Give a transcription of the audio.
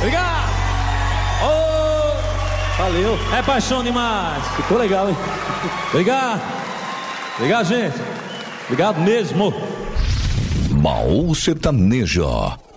Obrigado! Oh, valeu! É paixão demais! Ficou legal, hein? Obrigado! Obrigado, gente! Obrigado mesmo! Baú Sertanejo.